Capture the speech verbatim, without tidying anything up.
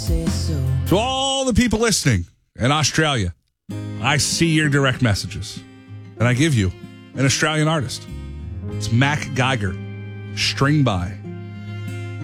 To all the people listening in Australia, I see your direct messages, and I give you an Australian artist. It's Mac Geiger, String By.